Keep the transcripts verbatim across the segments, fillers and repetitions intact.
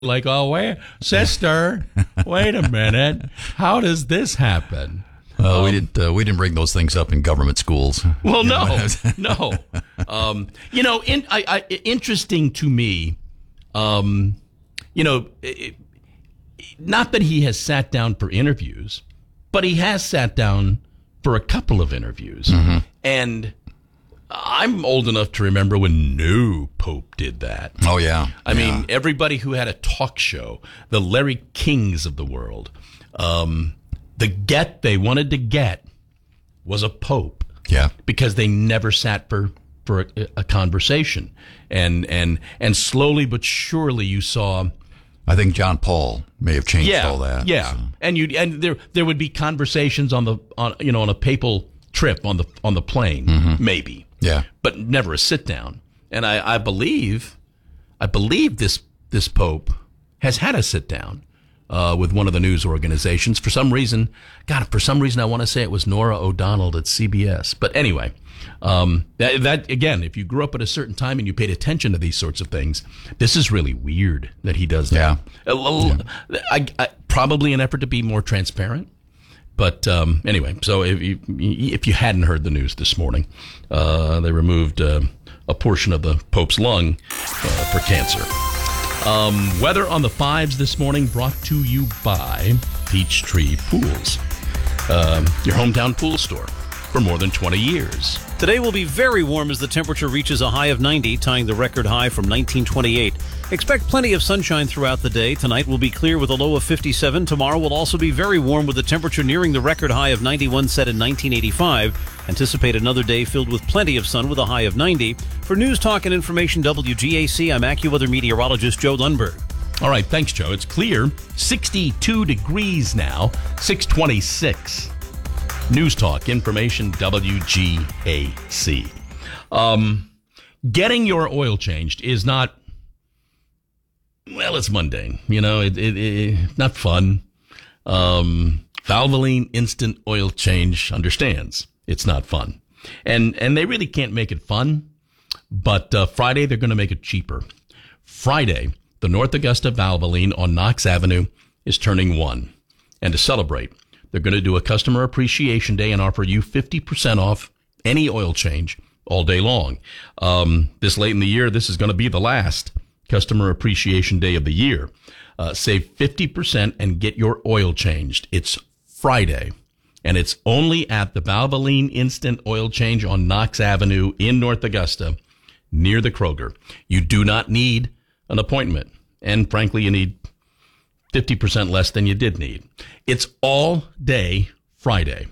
like, oh, wait, sister, wait a minute. How does this happen? Uh, um, we didn't. Uh, we didn't bring those things up in government schools. Well, no, no. Um, you know, in, I, I, interesting to me. Um, you know, it, not that he has sat down for interviews, but he has sat down for a couple of interviews, mm-hmm. and I'm old enough to remember when no Pope did that. Oh yeah. I yeah. mean, everybody who had a talk show, the Larry Kings of the world. Um, The get they wanted to get was a pope, yeah, because they never sat for for a, a conversation, and and and slowly but surely you saw. I think John Paul may have changed yeah, all that. Yeah, so. and you and there there would be conversations on the on you know on a papal trip on the on the plane, mm-hmm. maybe, yeah, but never a sit down. And I, I believe, I believe this this pope has had a sit down. Uh, with one of the news organizations. For some reason, God, for some reason, I want to say it was Nora O'Donnell at C B S. But anyway, um, that, that, again, if you grew up at a certain time and you paid attention to these sorts of things, this is really weird that he does that. Yeah. A little, yeah. I, I, probably an effort to be more transparent. But um, anyway, so if you, if you hadn't heard the news this morning, uh, they removed uh, a portion of the Pope's lung uh, for cancer. Um, weather on the fives this morning brought to you by Peachtree Pools, um, your hometown pool store for more than twenty years. Today will be very warm as the temperature reaches a high of ninety, tying the record high from nineteen twenty-eight. Expect plenty of sunshine throughout the day. Tonight will be clear with a low of fifty-seven. Tomorrow will also be very warm with the temperature nearing the record high of ninety-one set in nineteen eighty-five. Anticipate another day filled with plenty of sun with a high of ninety. For News Talk and Information W G A C, I'm AccuWeather meteorologist Joe Lundberg. All right, thanks, Joe. It's clear. sixty-two degrees now, six twenty-six. News Talk, Information, W G A C. Um, getting your oil changed is not, well, it's mundane. You know, it, it, it not fun. Um, Valvoline Instant Oil Change understands it's not fun. And and they really can't make it fun, but uh, Friday they're going to make it cheaper. Friday, the North Augusta Valvoline on Knox Avenue is turning one. And to celebrate, they're going to do a customer appreciation day and offer you fifty percent off any oil change all day long. Um, this late in the year, this is going to be the last customer appreciation day of the year. Uh, save fifty percent and get your oil changed. It's Friday, and it's only at the Valvoline Instant Oil Change on Knox Avenue in North Augusta, near the Kroger. You do not need an appointment, and frankly, you need fifty percent less than you did need. It's all day Friday.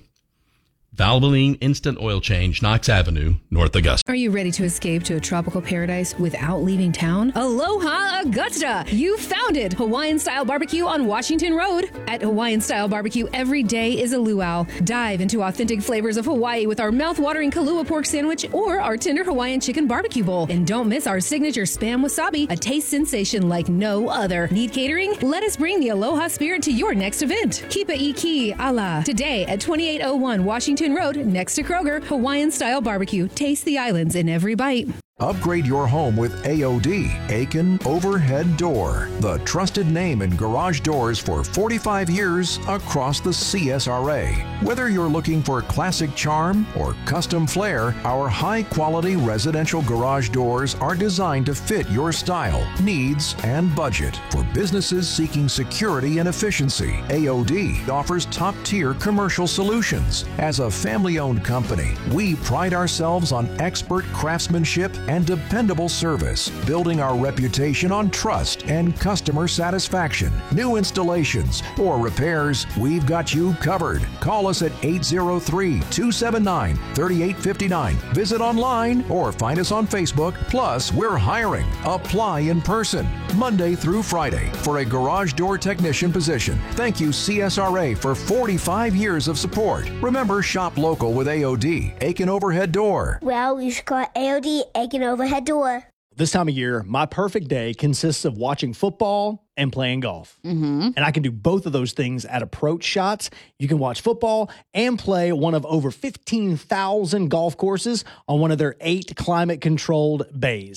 Valvoline Instant Oil Change, Knox Avenue, North Augusta. Are you ready to escape to a tropical paradise without leaving town? Aloha Augusta! You found it! Hawaiian-style barbecue on Washington Road. At Hawaiian-style barbecue, every day is a luau. Dive into authentic flavors of Hawaii with our mouth-watering Kalua pork sandwich or our tender Hawaiian chicken barbecue bowl. And don't miss our signature Spam Wasabi, a taste sensation like no other. Need catering? Let us bring the Aloha spirit to your next event. Kipa Iki Ala. Today at twenty-eight oh one Washington Road, next to Kroger, Hawaiian-style barbecue. Taste the islands in every bite. Upgrade your home with A O D, Aiken Overhead Door, the trusted name in garage doors for forty-five years across the C S R A. Whether you're looking for classic charm or custom flair, our high-quality residential garage doors are designed to fit your style, needs, and budget. For businesses seeking security and efficiency, A O D offers top-tier commercial solutions. As a family-owned company, we pride ourselves on expert craftsmanship and dependable service, building our reputation on trust and customer satisfaction. New installations or repairs, we've got you covered. Call us at eight oh three, two seven nine, three eight five nine. Visit online or find us on Facebook. Plus, we're hiring. Apply in person, Monday through Friday, for a garage door technician position. Thank you, C S R A, for forty-five years of support. Remember, shop local with A O D, Aiken Overhead Door. Well, you should call A O D, Aiken Overhead Door. This time of year, my perfect day consists of watching football and playing golf. Mm-hmm. And I can do both of those things at Approach Shots. You can watch football and play one of over fifteen thousand golf courses on one of their eight climate-controlled bays.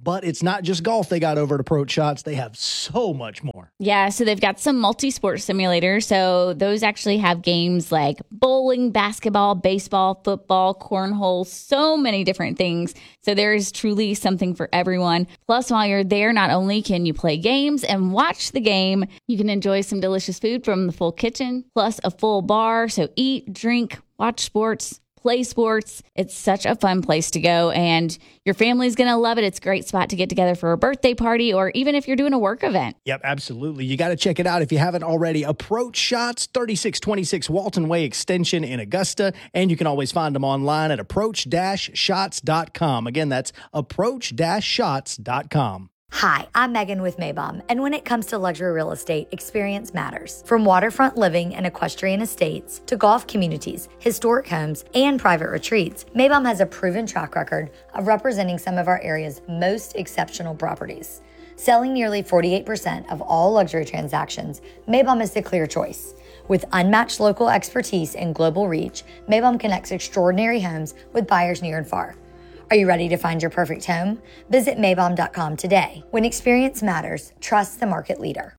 But it's not just golf they got over at Approach Shots. They have so much more. Yeah, so they've got some multi-sport simulators. So those actually have games like bowling, basketball, baseball, football, cornhole, so many different things. So there is truly something for everyone. Plus, while you're there, not only can you play games and watch the game, you can enjoy some delicious food from the full kitchen, plus a full bar. So eat, drink, watch sports, play sports. It's such a fun place to go, and your family's going to love it. It's a great spot to get together for a birthday party, or even if you're doing a work event. Yep, absolutely. You got to check it out if you haven't already. Approach Shots, thirty-six twenty-six Walton Way Extension in Augusta, and you can always find them online at approach dash shots dot com. Again, that's approach dash shots dot com. Hi, I'm Megan with Maybom, and when it comes to luxury real estate, experience matters. From waterfront living and equestrian estates to golf communities, historic homes, and private retreats, Maybom has a proven track record of representing some of our area's most exceptional properties. Selling nearly forty-eight percent of all luxury transactions, Maybom is the clear choice. With unmatched local expertise and global reach, Maybom connects extraordinary homes with buyers near and far. Are you ready to find your perfect home? Visit Maybom dot com today. When experience matters, trust the market leader.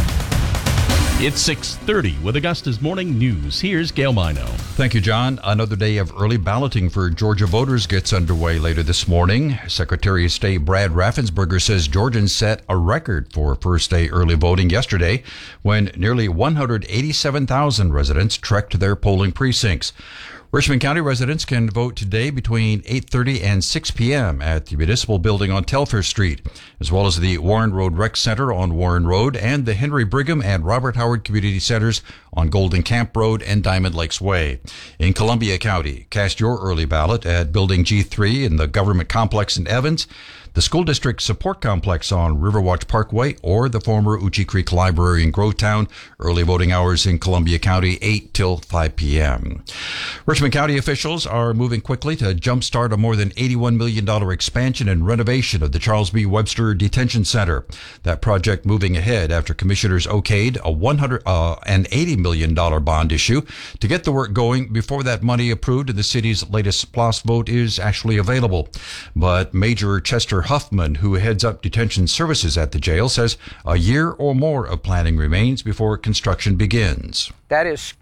It's six thirty with Augusta's Morning News. Here's Gail Mino. Thank you, John. Another day of early balloting for Georgia voters gets underway later this morning. Secretary of State Brad Raffensperger says Georgians set a record for first-day early voting yesterday when nearly one hundred eighty-seven thousand residents trekked to their polling precincts. Richmond County residents can vote today between eight thirty and six p.m. at the Municipal Building on Telfair Street, as well as the Warren Road Rec Center on Warren Road and the Henry Brigham and Robert Howard Community Centers on Golden Camp Road and Diamond Lakes Way. In Columbia County, cast your early ballot at Building G three in the Government Complex in Evans, the School District Support Complex on Riverwatch Parkway, or the former Uchee Creek Library in Grovetown. Early voting hours in Columbia County, eight till five p.m. Richmond County officials are moving quickly to jumpstart a more than eighty-one million dollars expansion and renovation of the Charles B. Webster Detention Center. That project moving ahead after commissioners okayed a one hundred uh, an eighty million dollars bond issue to get the work going before that money approved in the city's latest S P L O S vote is actually available. But Major Chester Huffman, who heads up detention services at the jail, says a year or more of planning remains before construction begins. That is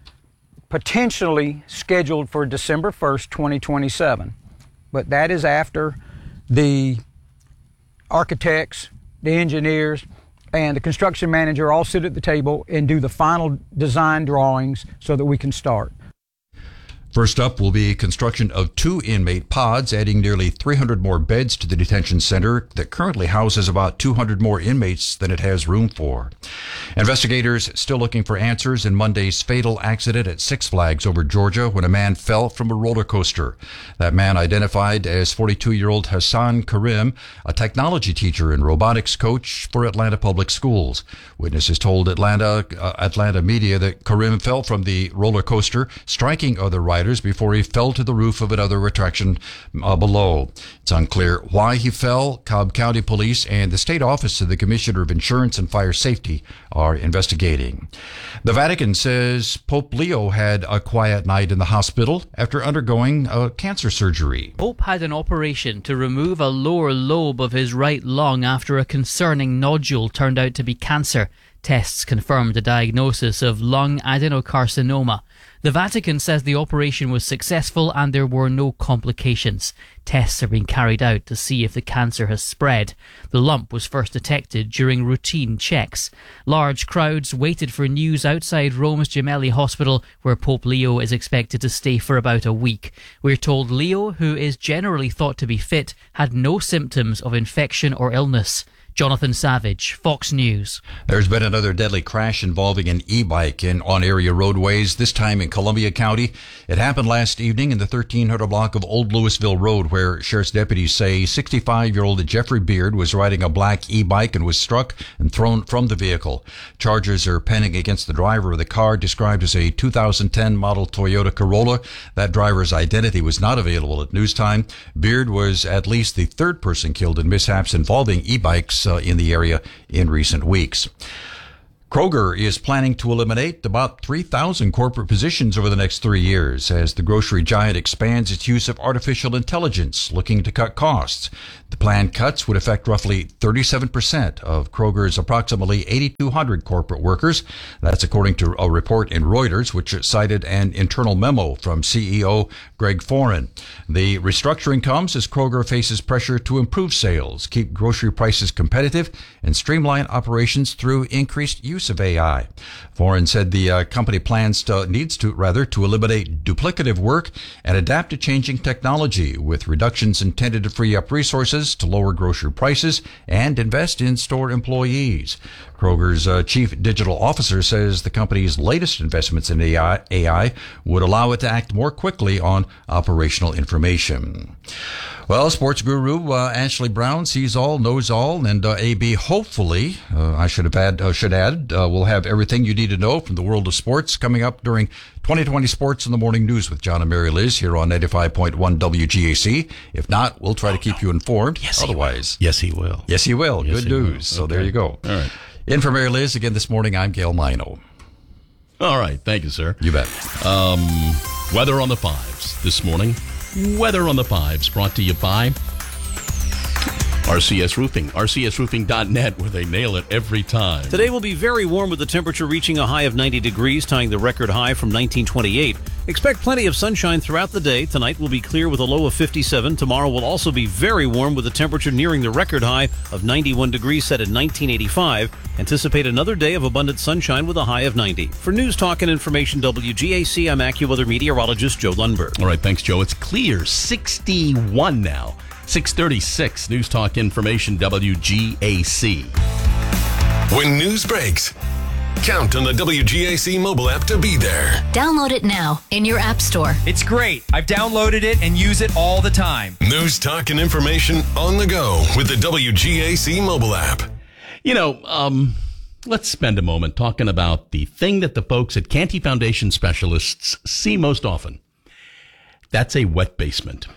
potentially scheduled for December first, twenty twenty-seven. But that is after the architects, the engineers, and the construction manager all sit at the table and do the final design drawings so that we can start. First up will be construction of two inmate pods, adding nearly three hundred more beds to the detention center that currently houses about two hundred more inmates than it has room for. Investigators still looking for answers in Monday's fatal accident at Six Flags over Georgia when a man fell from a roller coaster. That man, identified as forty-two-year-old Hassan Karim, a technology teacher and robotics coach for Atlanta Public Schools. Witnesses told Atlanta uh, Atlanta media that Karim fell from the roller coaster, striking other riders before he fell to the roof of another attraction uh, below. It's unclear why he fell. Cobb County Police and the State Office of the Commissioner of Insurance and Fire Safety are investigating. The Vatican says Pope Leo had a quiet night in the hospital after undergoing a cancer surgery. Pope had an operation to remove a lower lobe of his right lung after a concerning nodule turned out to be cancer. Tests confirmed a diagnosis of lung adenocarcinoma. The Vatican says the operation was successful and there were no complications. Tests are being carried out to see if the cancer has spread. The lump was first detected during routine checks. Large crowds waited for news outside Rome's Gemelli Hospital, where Pope Leo is expected to stay for about a week. We're told Leo, who is generally thought to be fit, had no symptoms of infection or illness. Jonathan Savage, Fox News. There's been another deadly crash involving an e-bike in on-area roadways, this time in Columbia County. It happened last evening in the thirteen hundred block of Old Louisville Road, where sheriff's deputies say sixty-five-year-old Jeffrey Beard was riding a black e-bike and was struck and thrown from the vehicle. Charges are pending against the driver of the car, described as a two thousand ten model Toyota Corolla. That driver's identity was not available at news time. Beard was at least the third person killed in mishaps involving e-bikes Uh, in the area in recent weeks. Kroger is planning to eliminate about three thousand corporate positions over the next three years as the grocery giant expands its use of artificial intelligence, looking to cut costs. The planned cuts would affect roughly thirty-seven percent of Kroger's approximately eighty-two hundred corporate workers. That's according to a report in Reuters, which cited an internal memo from C E O Greg Foran. The restructuring comes as Kroger faces pressure to improve sales, keep grocery prices competitive, and streamline operations through increased use of A I. Foran said the uh, company plans to, needs to, rather, to eliminate duplicative work and adapt to changing technology with reductions intended to free up resources to lower grocery prices and invest in store employees. Kroger's uh, chief digital officer says the company's latest investments in A I, A I would allow it to act more quickly on operational information. Well, sports guru uh, Ashley Brown sees all, knows all, and uh, A B hopefully, uh, I should have add, uh, should add, uh, will have everything you need to know from the world of sports coming up during twenty twenty Sports in the Morning News with John and Mary Liz here on ninety-five point one W G A C. If not, we'll try to keep you informed. Yes, Otherwise, he will. Yes, he will. Yes, he will. Yes, Good he news. will. So Okay. there you go. All right. In for Mary Liz again this morning. I'm Gail Mino. All right. Thank you, sir. You bet. Um, weather on the fives this morning. Weather on the fives brought to you by R C S Roofing, R C S roofing dot net, where they nail it every time. Today will be very warm with the temperature reaching a high of ninety degrees, tying the record high from nineteen twenty-eight. Expect plenty of sunshine throughout the day. Tonight will be clear with a low of fifty-seven. Tomorrow will also be very warm with the temperature nearing the record high of ninety-one degrees set in nineteen eighty-five. Anticipate another day of abundant sunshine with a high of ninety. For News Talk and Information W G A C, I'm AccuWeather meteorologist Joe Lundberg. All right, thanks, Joe. It's clear, sixty-one now. six thirty-six, News Talk Information W G A C. When news breaks, count on the W G A C mobile app to be there. Download it now in your app store. It's great. I've downloaded it and use it all the time. News, talk, and information on the go with the W G A C mobile app. You know, um, let's spend a moment talking about the thing that the folks at Canty Foundation Specialists see most often. That's a wet basement.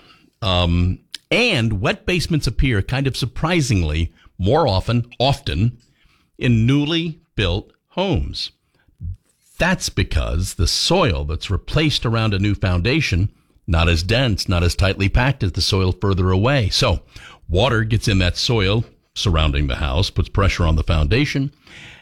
Um, and wet basements appear kind of surprisingly more often, often in newly built homes. That's because the soil that's replaced around a new foundation, not as dense, not as tightly packed as the soil further away. So water gets in that soil surrounding the house, puts pressure on the foundation,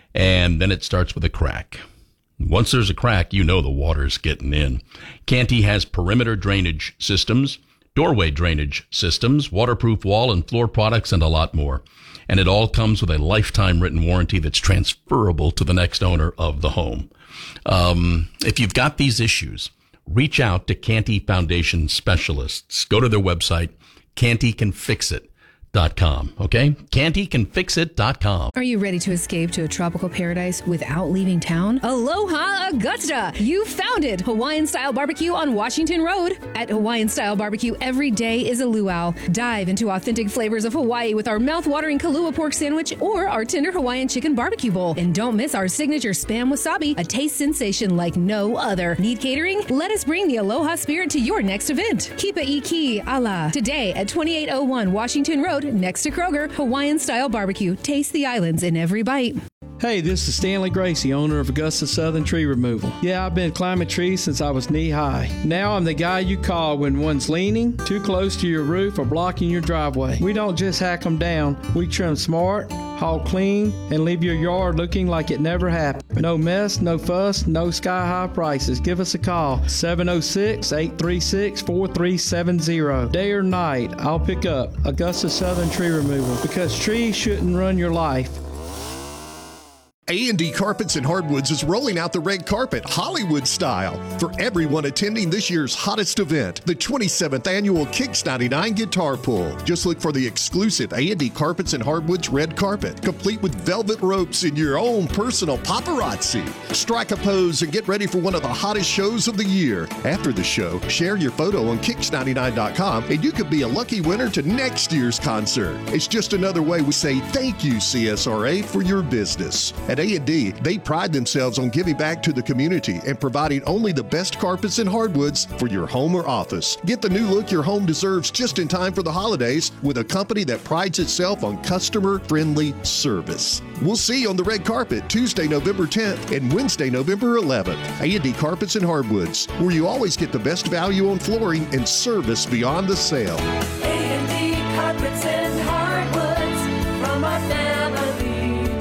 and then it starts with a crack. Once there's a crack, you know the water's getting in. Canty has perimeter drainage systems, doorway drainage systems, waterproof wall and floor products, and a lot more. And it all comes with a lifetime written warranty that's transferable to the next owner of the home. Um, if you've got these issues, reach out to Canty Foundation Specialists. Go to their website, canty can fix it dot com. Okay? canty can fix it dot com. Are you ready to escape to a tropical paradise without leaving town? Aloha Augusta! You found it! Hawaiian-style barbecue on Washington Road. At Hawaiian-style barbecue, every day is a luau. Dive into authentic flavors of Hawaii with our mouth-watering Kalua pork sandwich or our tender Hawaiian chicken barbecue bowl. And don't miss our signature Spam Wasabi, a taste sensation like no other. Need catering? Let us bring the Aloha spirit to your next event. Kipa Iki Ala. Today at twenty-eight oh one Washington Road, next to Kroger, Hawaiian-style barbecue. Taste the islands in every bite. Hey, this is Stanley Gracie, owner of Augusta Southern Tree Removal. Yeah, I've been climbing trees since I was knee-high. Now I'm the guy you call when one's leaning, too close to your roof, or blocking your driveway. We don't just hack them down. We trim smart, haul clean, and leave your yard looking like it never happened. No mess, no fuss, no sky-high prices. Give us a call, seven oh six, eight three six, four three seven zero. Day or night, I'll pick up Augusta Southern Tree Removal, because trees shouldn't run your life. A and D Carpets and Hardwoods is rolling out the red carpet, Hollywood style, for everyone attending this year's hottest event, the twenty-seventh Annual Kicks ninety-nine Guitar Pull. Just look for the exclusive A and D Carpets and Hardwoods red carpet, complete with velvet ropes and your own personal paparazzi. Strike a pose and get ready for one of the hottest shows of the year. After the show, share your photo on kicks ninety-nine dot com and you could be a lucky winner to next year's concert. It's just another way we say thank you, C S R A, for your business. At At A and D, they pride themselves on giving back to the community and providing only the best carpets and hardwoods for your home or office. Get the new look your home deserves just in time for the holidays with a company that prides itself on customer-friendly service. We'll see you on the red carpet Tuesday, November tenth and Wednesday, November eleventh. A and D Carpets and Hardwoods, where you always get the best value on flooring and service beyond the sale. A and D Carpets and Hardwoods, from our family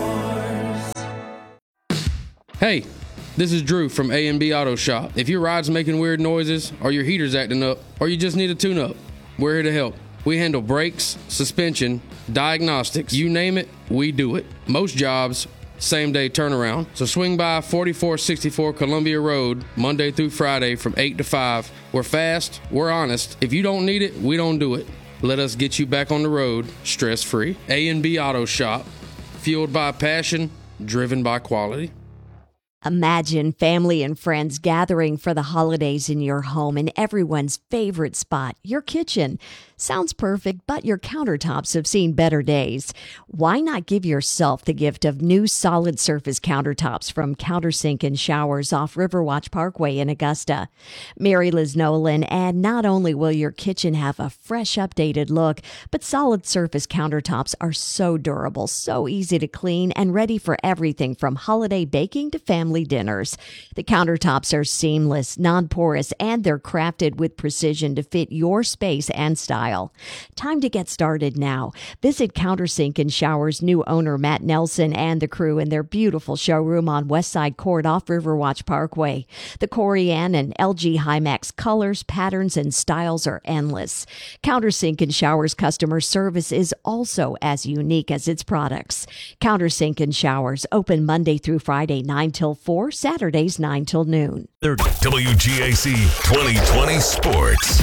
to yours. Hey, this is Drew from A and B Auto Shop. If your ride's making weird noises, or your heater's acting up, or you just need a tune-up, we're here to help. We handle brakes, suspension, diagnostics, you name it, we do it. Most jobs, same day turnaround. So swing by forty-four sixty-four Columbia Road, Monday through Friday from eight to five. We're fast, we're honest. If you don't need it, we don't do it. Let us get you back on the road, stress-free. A and B Auto Shop, fueled by passion, driven by quality. Imagine family and friends gathering for the holidays in your home and everyone's favorite spot, your kitchen. Sounds perfect, but your countertops have seen better days. Why not give yourself the gift of new solid surface countertops from Countersink and Showers off Riverwatch Parkway in Augusta? Mary Liz Nolan, and not only will your kitchen have a fresh, updated look, but solid surface countertops are so durable, so easy to clean, and ready for everything from holiday baking to family dinners. The countertops are seamless, non-porous, and they're crafted with precision to fit your space and style. Time to get started now. Visit Countersink and Showers' new owner, Matt Nelson, and the crew in their beautiful showroom on Westside Court off Riverwatch Parkway. The Corian and L G Hymax colors, patterns, and styles are endless. Countersink and Showers customer service is also as unique as its products. Countersink and Showers, open Monday through Friday, nine till four, Saturdays, nine till noon. W G A C twenty twenty Sports.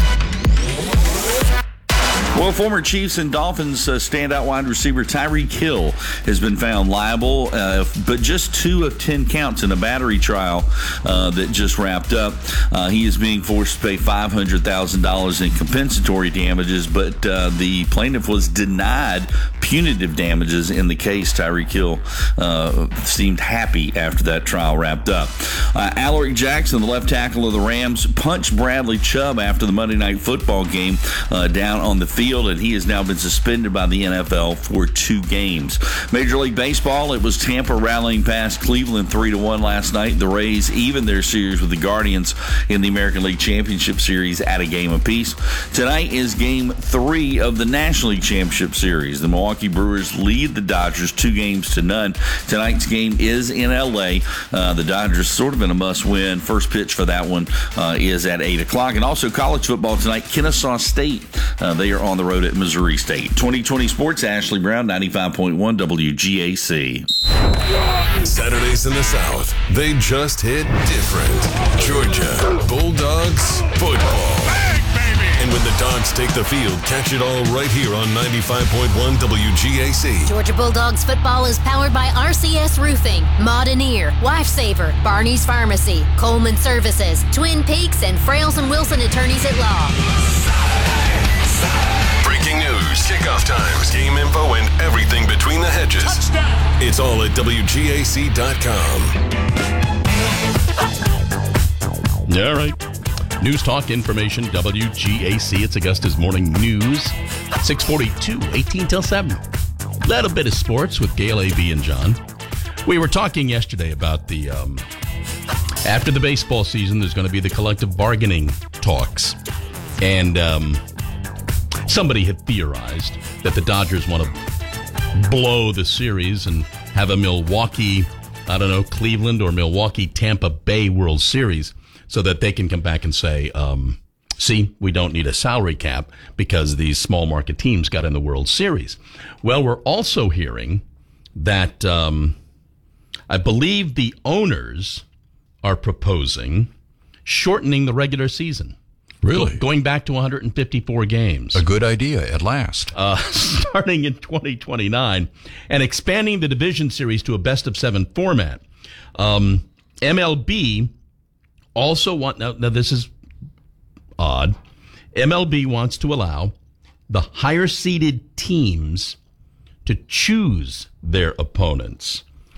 Well, former Chiefs and Dolphins uh, standout wide receiver Tyreek Hill has been found liable, uh, but just two of ten counts in a battery trial uh, that just wrapped up. Uh, he is being forced to pay five hundred thousand dollars in compensatory damages, but uh, the plaintiff was denied punitive damages in the case. Tyreek Hill uh, seemed happy after that trial wrapped up. Uh, Alaric Jackson, the left tackle of the Rams, punched Bradley Chubb after the Monday Night Football game uh, down on the field, and he has now been suspended by the N F L for two games. Major League Baseball, it was Tampa rallying past Cleveland three to one last night. The Rays even their series with the Guardians in the American League Championship Series at a game apiece. Tonight is game three of the National League Championship Series. The Milwaukee Brewers lead the Dodgers two games to none. Tonight's game is in L A. Uh, the Dodgers sort of in a must-win. First pitch for that one uh, is at eight o'clock. And also college football tonight, Kennesaw State. Uh, they are on the road at Missouri State. twenty twenty Sports, Ashley Brown, ninety-five point one W G A C. Saturdays in the South, they just hit different. Georgia Bulldogs football. And when the Dogs take the field, catch it all right here on ninety-five point one W G A C. Georgia Bulldogs football is powered by R C S Roofing, Modernir, Lifesaver, Barney's Pharmacy, Coleman Services, Twin Peaks, and Frails and Wilson Attorneys at Law. Breaking news, kickoff times, game info, and everything between the hedges. Touchdown. It's all at W G A C dot com. All right. News Talk Information, W G A C. It's Augusta's Morning News. six forty-two, eighteen till seven. Little bit of sports with Gail, A B, and John. We were talking yesterday about the, um, after the baseball season, there's going to be the collective bargaining talks. And um, somebody had theorized that the Dodgers want to blow the series and have a Milwaukee, I don't know, Cleveland or Milwaukee, Tampa Bay World Series, so that they can come back and say, um, see, we don't need a salary cap because these small market teams got in the World Series. Well, we're also hearing that um, I believe the owners are proposing shortening the regular season. Really? Go, going back to one hundred fifty-four games. A good idea at last. Uh, starting in twenty twenty-nine and expanding the division series to a best of seven format. Um, M L B also want, now, now this is odd. M L B wants to allow the higher seeded teams to choose their opponents.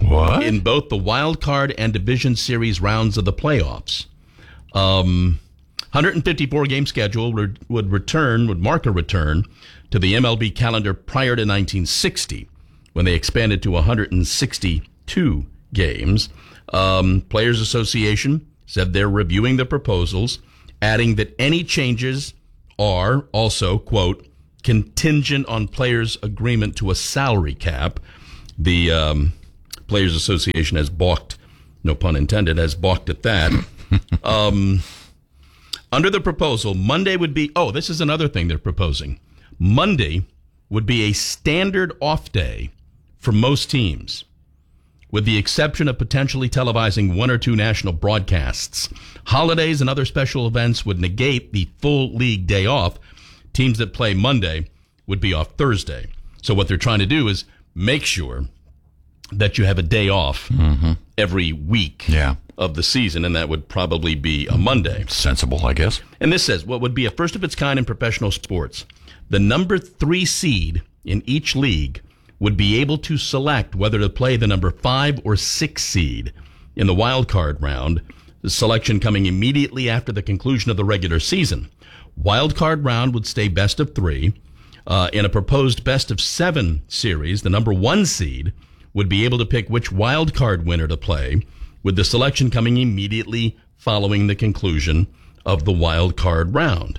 What? In both the wild card and division series rounds of the playoffs. Um, one hundred fifty-four game schedule would, would return, would mark a return to the M L B calendar prior to nineteen sixty, when they expanded to one hundred sixty-two games. Um, Players Association said they're reviewing the proposals, adding that any changes are also, quote, contingent on players' agreement to a salary cap. The um, Players Association has balked, no pun intended, has balked at that. um, under the proposal, Monday would be, oh, this is another thing they're proposing. Monday would be a standard off day for most teams, with the exception of potentially televising one or two national broadcasts. Holidays and other special events would negate the full league day off. Teams that play Monday would be off Thursday. So what they're trying to do is make sure that you have a day off mm-hmm. every week yeah. of the season, and that would probably be a Monday. Sensible, I guess. And this says, what would be a first of its kind in professional sports, the number three seed in each league would be able to select whether to play the number five or six seed in the wild card round, the selection coming immediately after the conclusion of the regular season. Wild card round would stay best of three. Uh, in a proposed best of seven series, the number one seed would be able to pick which wild card winner to play, with the selection coming immediately following the conclusion of the wild card round.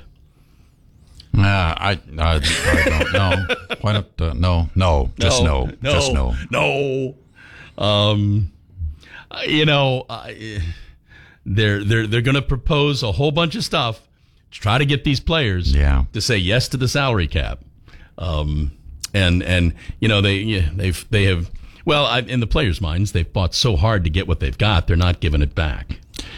Nah, I, I, I don't know. Why not? Uh, no, no, just no, no, just no, no. Um, you know, uh, they're they're they're going to propose a whole bunch of stuff to try to get these players yeah. to say yes to the salary cap. Um, and and you know they yeah, they've they have well I, in the players' minds they've fought so hard to get what they've got, they're not giving it back.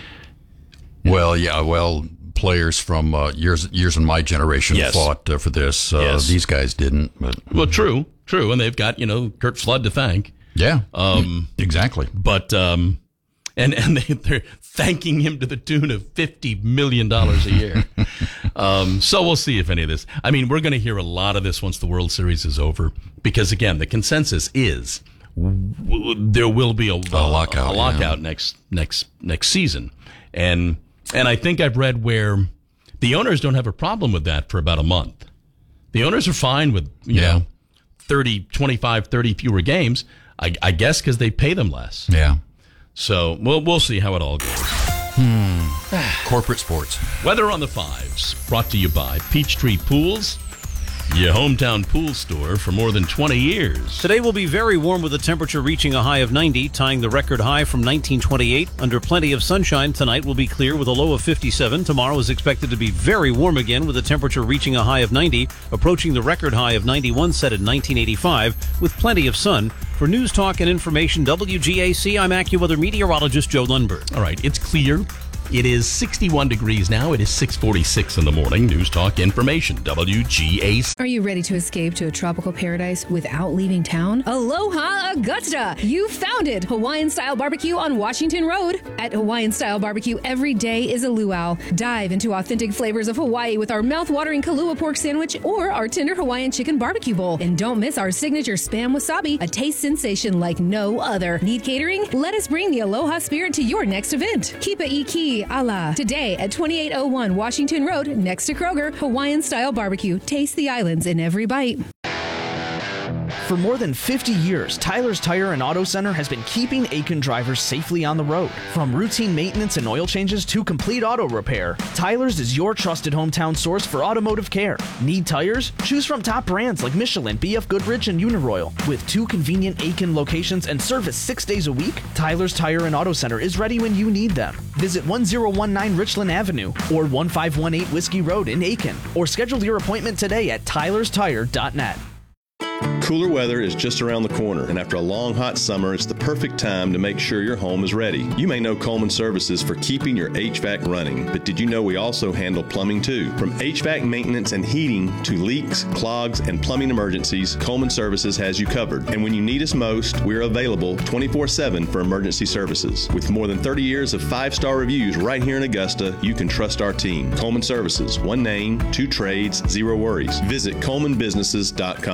Well, yeah, well. Players from uh, years years in my generation yes. fought uh, for this. Uh, yes. These guys didn't. But well, true, true, and they've got you know Kurt Flood to thank. Yeah, um, exactly. But um, and and they, they're thanking him to the tune of fifty million dollars a year. um, so we'll see if any of this. I mean, we're going to hear a lot of this once the World Series is over, because again, the consensus is w- there will be a, a, a lockout, a lockout yeah. next next next season, and. And I think I've read where the owners don't have a problem with that for about a month. The owners are fine with, you yeah. know, thirty, twenty-five, thirty fewer games, I, I guess because they pay them less. Yeah. So we'll, we'll see how it all goes. Hmm. Corporate sports. Weather on the Fives, brought to you by Peachtree Pools, your hometown pool store for more than twenty years. Today will be very warm with the temperature reaching a high of ninety, tying the record high from nineteen twenty-eight. Under plenty of sunshine, tonight will be clear with a low of fifty-seven. Tomorrow is expected to be very warm again with the temperature reaching a high of ninety, approaching the record high of ninety-one set in nineteen eighty-five with plenty of sun. For News Talk and Information W G A C, I'm AccuWeather meteorologist Joe Lundberg. All right, it's clear. It is sixty-one degrees now. It is six forty-six in the morning. News Talk Information, W G A C. Are you ready to escape to a tropical paradise without leaving town? Aloha Augusta! You found it! Hawaiian-style barbecue on Washington Road. At Hawaiian-style barbecue, every day is a luau. Dive into authentic flavors of Hawaii with our mouth-watering Kalua pork sandwich or our tender Hawaiian chicken barbecue bowl. And don't miss our signature Spam Wasabi, a taste sensation like no other. Need catering? Let us bring the Aloha spirit to your next event. Keep it iki ala. Today at twenty-eight oh one Washington Road, next to Kroger, Hawaiian-style barbecue. Taste the islands in every bite. For more than fifty years, Tyler's Tire and Auto Center has been keeping Aiken drivers safely on the road. From routine maintenance and oil changes to complete auto repair, Tyler's is your trusted hometown source for automotive care. Need tires? Choose from top brands like Michelin, B F Goodrich, and Uniroyal. With two convenient Aiken locations and service six days a week, Tyler's Tire and Auto Center is ready when you need them. Visit one oh one nine Richland Avenue or one five one eight Whiskey Road in Aiken, or schedule your appointment today at tylers tire dot net. Cooler weather is just around the corner, and after a long hot summer, it's the perfect time to make sure your home is ready. You may know Coleman Services for keeping your H V A C running, but did you know we also handle plumbing too? From H V A C maintenance and heating to leaks, clogs, and plumbing emergencies, Coleman Services has you covered. And when you need us most, we're available twenty-four seven for emergency services. With more than thirty years of five-star reviews right here in Augusta, you can trust our team. Coleman Services, one name, two trades, zero worries. Visit coleman businesses dot com.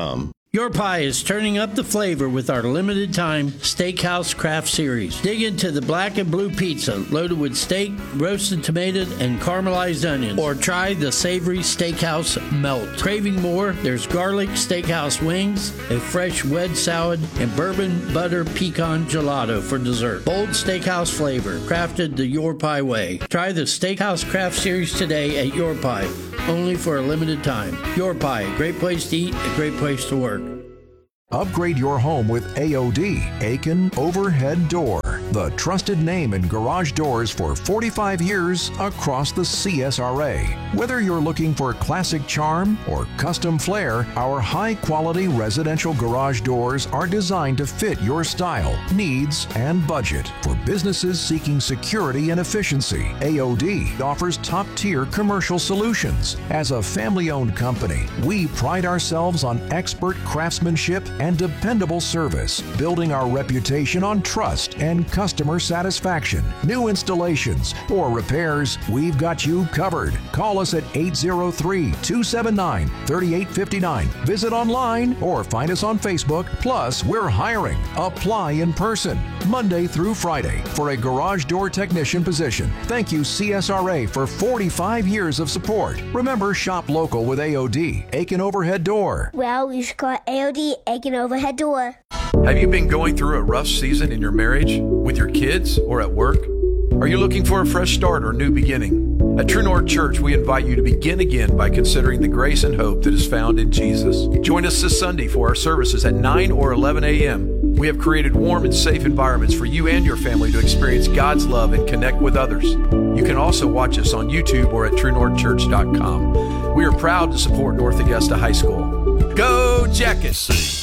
Your Pie is turning up the flavor with our limited time Steakhouse Craft Series. Dig into the black and blue pizza loaded with steak, roasted tomato, and caramelized onions. Or try the savory Steakhouse Melt. Craving more? There's garlic Steakhouse wings, a fresh wedge salad, and bourbon butter pecan gelato for dessert. Bold Steakhouse flavor, crafted the Your Pie way. Try the Steakhouse Craft Series today at Your Pie, only for a limited time. Your Pie, a great place to eat, a great place to work. Upgrade your home with A O D, Aiken Overhead Door, the trusted name in garage doors for forty-five years across the C S R A. Whether you're looking for classic charm or custom flair, our high-quality residential garage doors are designed to fit your style, needs, and budget. For businesses seeking security and efficiency, A O D offers top-tier commercial solutions. As a family-owned company, we pride ourselves on expert craftsmanship and dependable service, building our reputation on trust and customer satisfaction. New installations or repairs, we've got you covered. Call us at eight oh three, two seven nine, three eight five nine. Visit online or find us on Facebook. Plus, we're hiring. Apply in person, Monday through Friday, for a garage door technician position. Thank you, C S R A, for forty-five years of support. Remember, shop local with A O D, Aiken Overhead Door. Well, you should call A O D Aiken Overhead Door. Have you been going through a rough season in your marriage, with your kids, or at work? Are you looking for a fresh start or new beginning? At True North Church, we invite you to begin again by considering the grace and hope that is found in Jesus. Join us this Sunday for our services at nine or eleven a.m. We have created warm and safe environments for you and your family to experience God's love and connect with others. You can also watch us on YouTube or at true north church dot com. We are proud to support North Augusta High School. Go Jackets!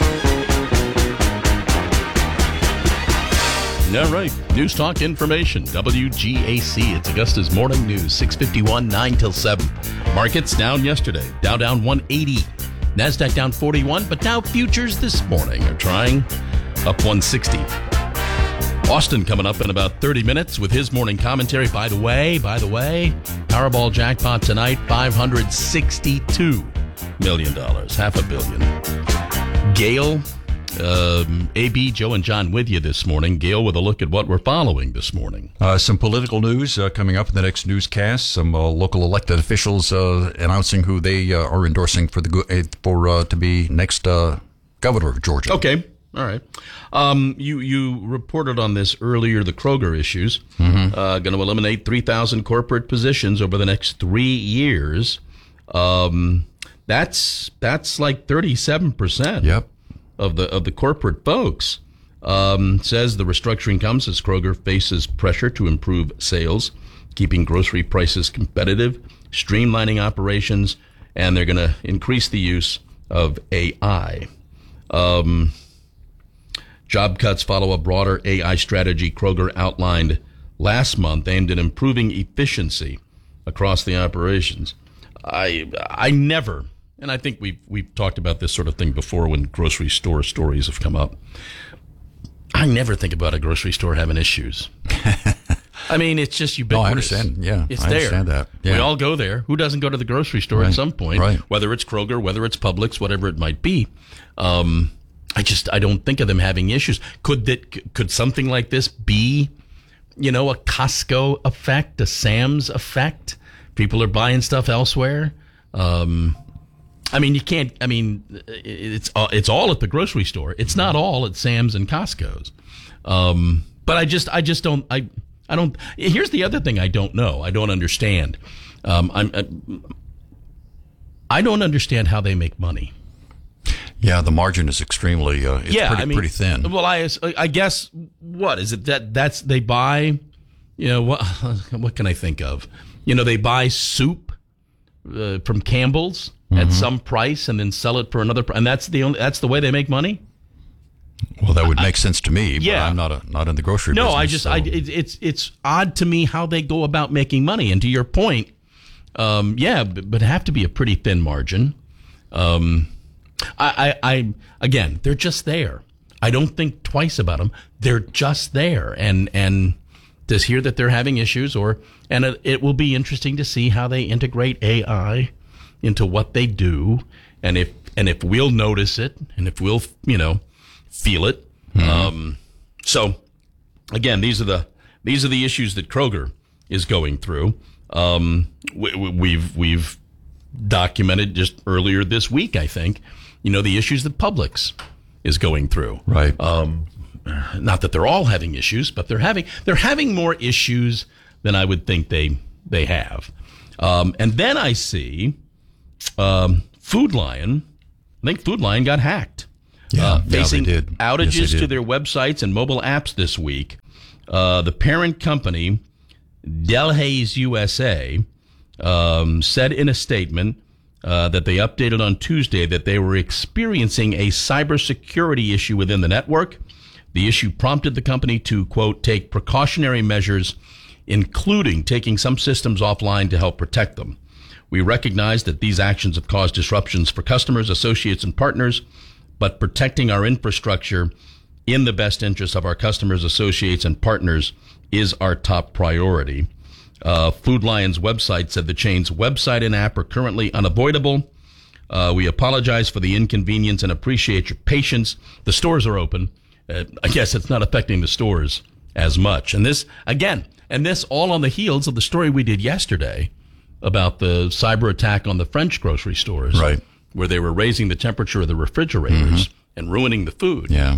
All right. News Talk Information, W G A C. It's Augusta's Morning News, six fifty-one, nine till seven. Markets down yesterday. Dow down one eighty. NASDAQ down forty-one, but Dow futures this morning are trying up one sixty. Austin coming up in about thirty minutes with his morning commentary. By the way, by the way, Powerball jackpot tonight, five hundred sixty-two million dollars, half a billion. Gail, um, A B, Joe, and John with you this morning. Gail with a look at what we're following this morning. Uh, some political news uh, coming up in the next newscast. Some uh, local elected officials uh, announcing who they uh, are endorsing for the for uh, to be next uh, governor of Georgia. Okay. All right. Um, you you reported on this earlier, the Kroger issues. Mm-hmm. Uh, going to eliminate three thousand corporate positions over the next three years. Um, that's that's like thirty-seven percent. Yep. Of the of the corporate folks. Um, says the restructuring comes as Kroger faces pressure to improve sales, keeping grocery prices competitive, streamlining operations, and they're going to increase the use of A I. Um, job cuts follow a broader A I strategy Kroger outlined last month aimed at improving efficiency across the operations. I I never... And I think we've, we've talked about this sort of thing before when grocery store stories have come up. I never think about a grocery store having issues. I mean, it's just ubiquitous. No, I understand. Yeah, it's I there. understand that. Yeah. We all go there. Who doesn't go to the grocery store right. at some point? Right. Whether it's Kroger, whether it's Publix, whatever it might be. Um, I just I don't think of them having issues. Could that could something like this be, you know, a Costco effect, a Sam's effect? People are buying stuff elsewhere. Um, I mean, you can't. I mean, it's it's all at the grocery store. It's not all at Sam's and Costco's. Um, but I just, I just don't. I, I don't. Here's the other thing I don't know. I don't understand. Um, I'm. I, I don't understand how they make money. Yeah, the margin is extremely. Uh, it's yeah, pretty, I mean, pretty thin. Well, I, I guess what is it that that's they buy? You know what? What can I think of? You know, they buy soup uh, from Campbell's. Mm-hmm. At some price and then sell it for another price. And that's the only, that's the way they make money? Well, that would make I, sense to me, yeah. but I'm not a, not in the grocery no, business. No, I just, so. I, it, it's it's odd to me how they go about making money. And to your point, um, yeah, but, but have to be a pretty thin margin. Um, I, I, I, again, they're just there. I don't think twice about them. They're just there. And, and to hear that they're having issues or, and it, it will be interesting to see how they integrate A I into what they do, and if and if we'll notice it, and if we'll, you know, feel it. Mm-hmm. Um, so, again, these are the these are the issues that Kroger is going through. Um, we, we've we've documented just earlier this week, I think, you know, the issues that Publix is going through. Right. Um, not that they're all having issues, but they're having they're having more issues than I would think they they have. Um, and then I see um, Food Lion. I think Food Lion got hacked. Yeah, uh, yeah, facing they did. outages Yes, they to did. their websites and mobile apps this week. Uh, the parent company, Delhaize U S A, um, said in a statement uh, that they updated on Tuesday that they were experiencing a cybersecurity issue within the network. The issue prompted the company to, quote, take precautionary measures, including taking some systems offline to help protect them. We recognize that these actions have caused disruptions for customers, associates, and partners, but protecting our infrastructure in the best interest of our customers, associates, and partners is our top priority. Uh, Food Lion's website said the chain's website and app are currently unavoidable. Uh, we apologize for the inconvenience and appreciate your patience. The stores are open. Uh, I guess it's not affecting the stores as much. And this, again, and this all on the heels of the story we did yesterday about the cyber attack on the French grocery stores. Right. Where they were raising the temperature of the refrigerators Mhm. and ruining the food. Yeah.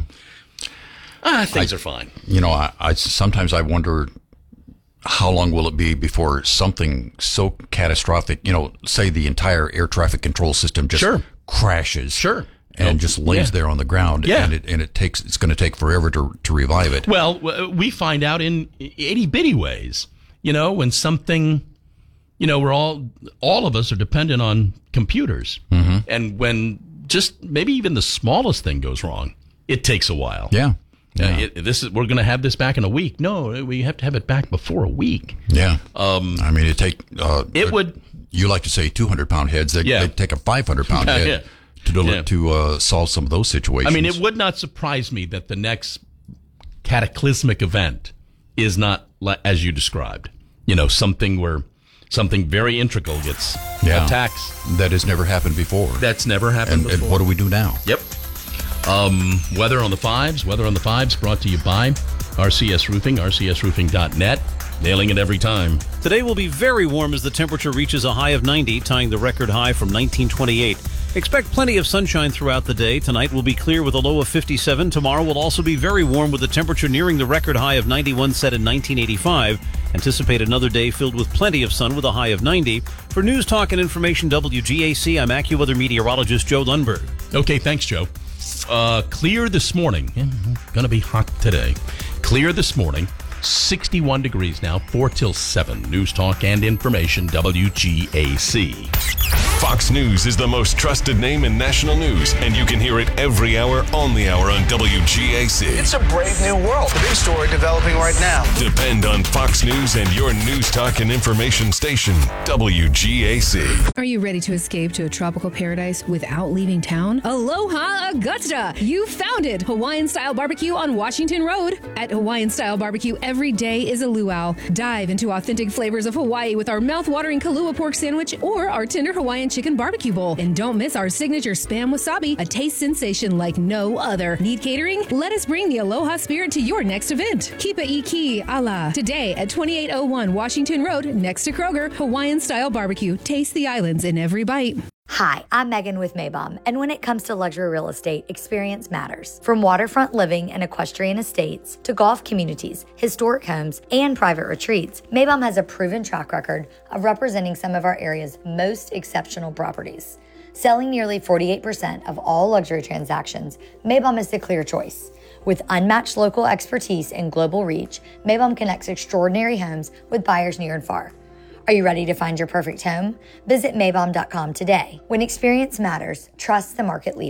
Ah, things I- are fine. You know, I, I sometimes I wonder how long will it be before something so catastrophic, you know, say the entire air traffic control system just Sure. crashes. Sure. And Oh, just lays yeah. there on the ground. Yeah. And it, and it takes, it's going to take forever to, to revive it. Well, w- we find out in itty bitty ways, you know, when something, you know, we're all, all of us are dependent on computers. Mm-hmm. And when just maybe even the smallest thing goes wrong, it takes a while. Yeah. Uh, Yeah. it, this is, we're going to have this back in a week. No, we have to have it back before a week. Yeah. Um, I mean, it take, uh, it would, you like to say two hundred pound heads. They, Yeah. they take a five hundred pound Yeah, head yeah. to, del- Yeah. to uh, solve some of those situations. I mean, it would not surprise me that the next cataclysmic event is not li- as you described. You know, something where something very integral gets Yeah. attacks. That has never happened before. That's never happened and, before. and what do we do now? Yep. Um, weather on the fives. Weather on the fives brought to you by R C S Roofing, R C S roofing dot net. Nailing it every time. Today will be very warm as the temperature reaches a high of ninety, tying the record high from nineteen twenty-eight. Expect plenty of sunshine throughout the day. Tonight will be clear with a low of fifty-seven. Tomorrow will also be very warm with the temperature nearing the record high of ninety-one set in nineteen eighty-five. Anticipate another day filled with plenty of sun with a high of ninety. For News Talk and Information W G A C, I'm AccuWeather meteorologist Joe Lundberg. Okay, thanks, Joe. Uh, clear this morning. Yeah, gonna be hot today. Clear this morning. sixty-one degrees now, four till seven. News Talk and Information, W G A C. Fox News is the most trusted name in national news, and you can hear it every hour on the hour on W G A C. It's a brave new world. The big story developing right now. Depend on Fox News and your News Talk and Information station, W G A C. Are you ready to escape to a tropical paradise without leaving town? Aloha Augusta! You found it! Hawaiian Style Barbecue on Washington Road. At Hawaiian Style Barbecue, every day is a luau. Dive into authentic flavors of Hawaii with our mouth-watering Kalua pork sandwich or our tender Hawaiian chicken barbecue bowl. And don't miss our signature Spam Wasabi, a taste sensation like no other. Need catering? Let us bring the Aloha spirit to your next event. Kipa Iki Ala. Today at twenty-eight oh one Washington Road, next to Kroger, Hawaiian Style Barbecue. Taste the islands in every bite. Hi, I'm Megan with Maybom, and when it comes to luxury real estate, experience matters. From waterfront living and equestrian estates to golf communities, historic homes, and private retreats, Maybom has a proven track record of representing some of our area's most exceptional properties. Selling nearly forty-eight percent of all luxury transactions, Maybom is the clear choice. With unmatched local expertise and global reach, Maybom connects extraordinary homes with buyers near and far. Are you ready to find your perfect home? Visit Maybom dot com today. When experience matters, trust the market leader.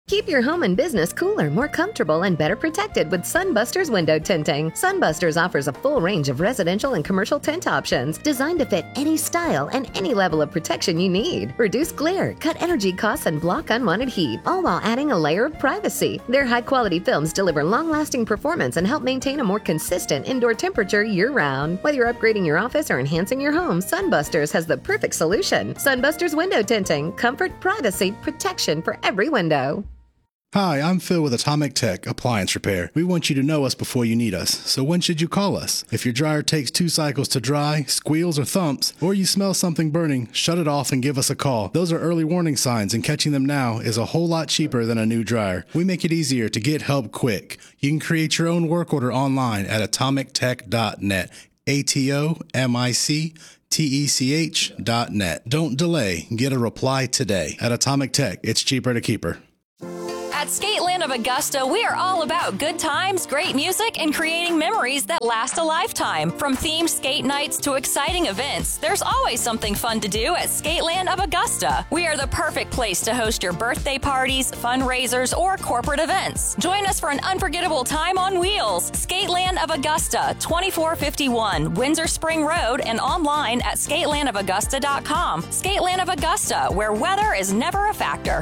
Keep your home and business cooler, more comfortable, and better protected with Sunbusters window tinting. Sunbusters offers a full range of residential and commercial tint options designed to fit any style and any level of protection you need. Reduce glare, cut energy costs, and block unwanted heat, all while adding a layer of privacy. Their high-quality films deliver long-lasting performance and help maintain a more consistent indoor temperature year-round. Whether you're upgrading your office or enhancing your home, Sunbusters has the perfect solution. Sunbusters window tinting. Comfort, privacy, protection for every window. Hi, I'm Phil with Atomic Tech Appliance Repair. We want you to know us before you need us, so when should you call us? If your dryer takes two cycles to dry, squeals or thumps, or you smell something burning, shut it off and give us a call. Those are early warning signs, and catching them now is a whole lot cheaper than a new dryer. We make it easier to get help quick. You can create your own work order online at atomic tech dot net. A T O M I C T E C H dot net. Don't delay. Get a reply today. At Atomic Tech, it's cheaper to keep her. At Skateland of Augusta, we are all about good times, great music, and creating memories that last a lifetime. From themed skate nights to exciting events, there's always something fun to do at Skateland of Augusta. We are the perfect place to host your birthday parties, fundraisers, or corporate events. Join us for an unforgettable time on wheels. Skateland of Augusta, twenty-four fifty-one Windsor Spring Road, and online at skateland of augusta dot com. Skateland of Augusta, where weather is never a factor.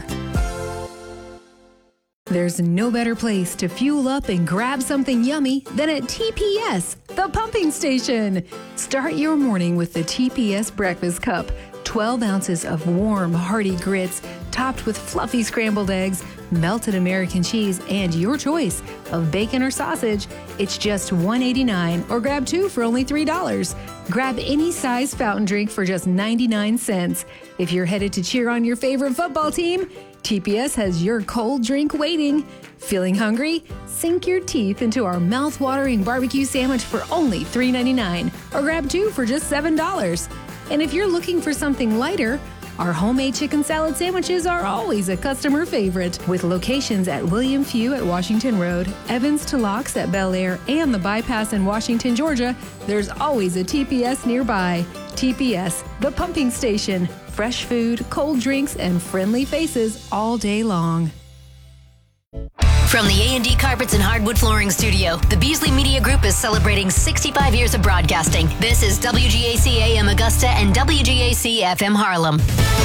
There's no better place to fuel up and grab something yummy than at T P S, the pumping station. Start your morning with the T P S Breakfast Cup. twelve ounces of warm, hearty grits topped with fluffy scrambled eggs, melted American cheese, and your choice of bacon or sausage. It's just one dollar and eighty-nine cents or grab two for only three dollars. Grab any size fountain drink for just ninety-nine cents. If you're headed to cheer on your favorite football team, T P S has your cold drink waiting. Feeling hungry? Sink your teeth into our mouth-watering barbecue sandwich for only three dollars and ninety-nine cents or grab two for just seven dollars. And if you're looking for something lighter, our homemade chicken salad sandwiches are always a customer favorite. With locations at William Few at Washington Road, Evans to Locks at Bel Air, and the Bypass in Washington, Georgia, there's always a T P S nearby. T P S, the pumping station. Fresh food, cold drinks, and friendly faces all day long. From the A and D Carpets and Hardwood Flooring Studio, the Beasley Media Group is celebrating sixty-five years of broadcasting. This is W G A C A M Augusta and W G A C F M Harlem.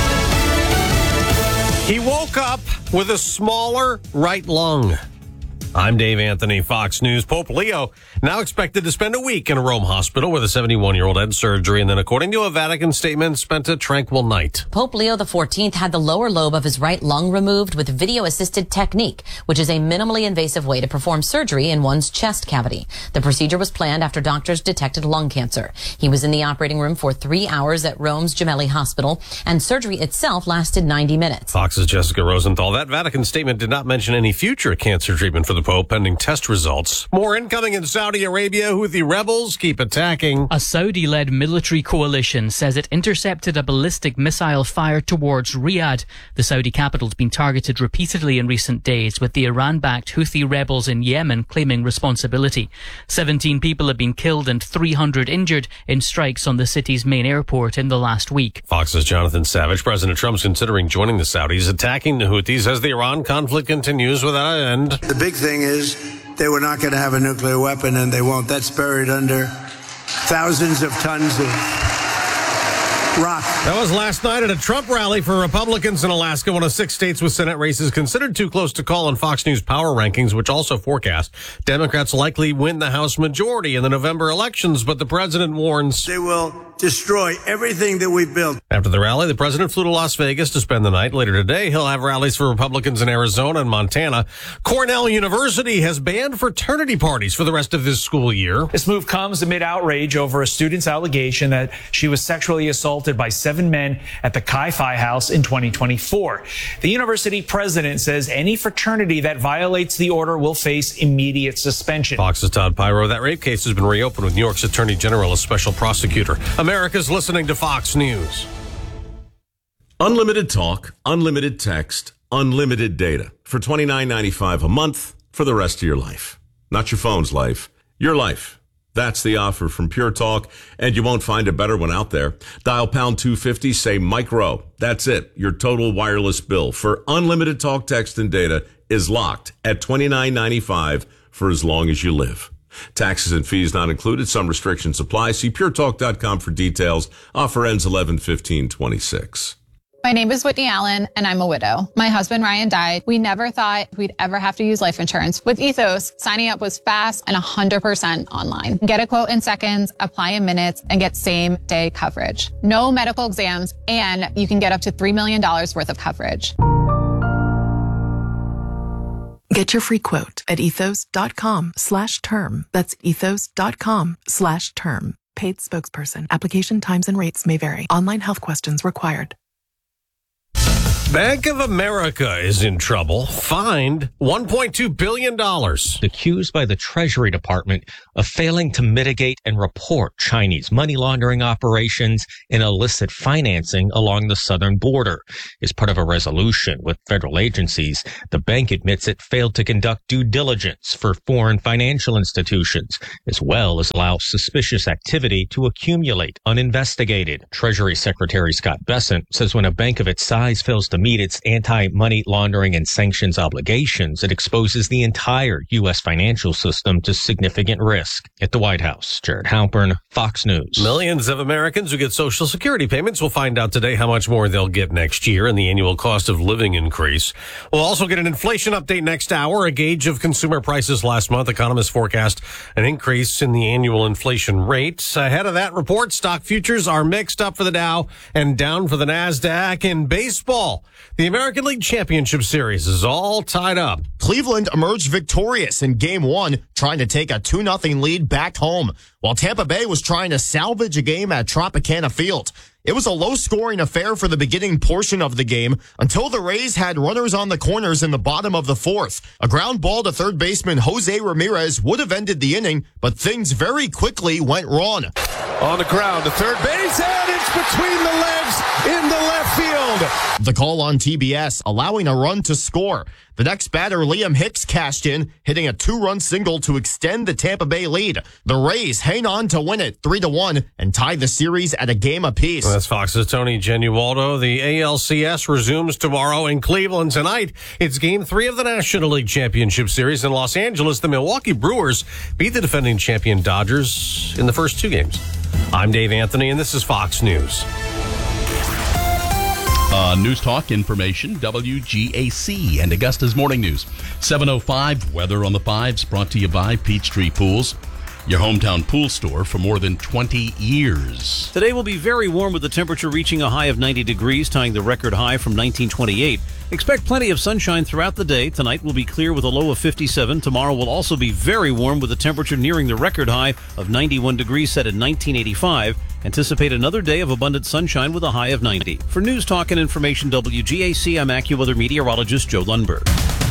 He woke up with a smaller right lung. I'm Dave Anthony, Fox News. Pope Leo now expected to spend a week in a Rome hospital where the seventy-one-year-old had surgery and then, according to a Vatican statement, spent a tranquil night. Pope Leo the fourteenth had the lower lobe of his right lung removed with video-assisted technique, which is a minimally invasive way to perform surgery in one's chest cavity. The procedure was planned after doctors detected lung cancer. He was in the operating room for three hours at Rome's Gemelli Hospital, and surgery itself lasted ninety minutes. Fox's Jessica Rosenthal. That Vatican statement did not mention any future cancer treatment for the Pope pending test results. More incoming in Saudi Arabia. Houthi rebels keep attacking. A Saudi-led military coalition says it intercepted a ballistic missile fired towards Riyadh. The Saudi capital's been targeted repeatedly in recent days, with the Iran-backed Houthi rebels in Yemen claiming responsibility. seventeen people have been killed and three hundred injured in strikes on the city's main airport in the last week. Fox's Jonathan Savage. President Trump's considering joining the Saudis, attacking the Houthis as the Iran conflict continues without an end. The big thing is they were not going to have a nuclear weapon, and they won't. That's buried under thousands of tons of rock. That was last night at a Trump rally for Republicans in Alaska, one of six states with Senate races considered too close to call in Fox News power rankings, which also forecast Democrats likely win the House majority in the November elections, but the president warns they will destroy everything that we built. After the rally, the president flew to Las Vegas to spend the night. Later today, he'll have rallies for Republicans in Arizona and Montana. Cornell University has banned fraternity parties for the rest of this school year. This move comes amid outrage over a student's allegation that she was sexually assaulted by seven men at the Chi Phi House in twenty twenty-four. The university president says any fraternity that violates the order will face immediate suspension. Fox's Todd Pyro. That rape case has been reopened with New York's Attorney General as special prosecutor. America's listening to Fox News. Unlimited talk, unlimited text, unlimited data for twenty-nine ninety-five a month for the rest of your life. Not your phone's life, your life. That's the offer from Pure Talk, and you won't find a better one out there. Dial pound two fifty, say micro. That's it. Your total wireless bill for unlimited talk, text, and data is locked at twenty-nine ninety-five for as long as you live. Taxes and fees not included. Some restrictions apply. See pure talk dot com for details. Offer ends eleven fifteen twenty-six. My name is Whitney Allen, and I'm a widow. My husband, Ryan, died. We never thought we'd ever have to use life insurance. With Ethos, signing up was fast and one hundred percent online. Get a quote in seconds, apply in minutes, and get same-day coverage. No medical exams, and you can get up to three million dollars worth of coverage. Get your free quote at ethos.com slash term. That's ethos.com slash term. Paid spokesperson. Application times and rates may vary. Online health questions required. Bank of America is in trouble. Fined one point two billion dollars. Accused by the Treasury Department of failing to mitigate and report Chinese money laundering operations and illicit financing along the southern border. As part of a resolution with federal agencies, the bank admits it failed to conduct due diligence for foreign financial institutions, as well as allow suspicious activity to accumulate uninvestigated. Treasury Secretary Scott Bessent says when a bank of its size fails to meet its anti-money laundering and sanctions obligations, it exposes the entire U S financial system to significant risk. At the White House, Jared Halpern, Fox News. Millions of Americans who get Social Security payments will find out today how much more they'll get next year and the annual cost of living increase. We'll also get an inflation update next hour, a gauge of consumer prices last month. Economists forecast an increase in the annual inflation rate. Ahead of that report, stock futures are mixed up for the Dow and down for the NASDAQ. In baseball, the American League Championship Series is all tied up. Cleveland emerged victorious in game one, trying to take a two nothing lead back home, while Tampa Bay was trying to salvage a game at Tropicana Field. It was a low-scoring affair for the beginning portion of the game until the Rays had runners on the corners in the bottom of the fourth. A ground ball to third baseman Jose Ramirez would have ended the inning, but things very quickly went wrong. On the ground to third base, and it's between the legs in the left field. The call on T B S, allowing a run to score. The next batter, Liam Hicks, cashed in, hitting a two-run single to extend the Tampa Bay lead. The Rays hang on to win it three to one and tie the series at a game apiece. Well, that's Fox's Tony Genualdo. The A L C S resumes tomorrow in Cleveland tonight. It's game three of the National League Championship Series in Los Angeles. The Milwaukee Brewers beat the defending champion Dodgers in the first two games. I'm Dave Anthony, and this is Fox News. Uh, News Talk information, W G A C and Augusta's Morning News. seven oh five, weather on the fives, brought to you by Peachtree Pools, your hometown pool store for more than twenty years. Today will be very warm with the temperature reaching a high of ninety degrees, tying the record high from nineteen twenty-eight. Expect plenty of sunshine throughout the day. Tonight will be clear with a low of fifty-seven. Tomorrow will also be very warm with the temperature nearing the record high of ninety-one degrees set in nineteen eighty-five. Anticipate another day of abundant sunshine with a high of ninety. For News Talk and Information W G A C, I'm AccuWeather meteorologist Joe Lundberg.